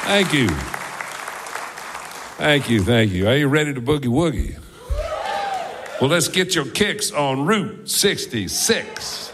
Thank you. Thank you, thank you. Are you ready to boogie woogie? Well, let's get your kicks on Route 66.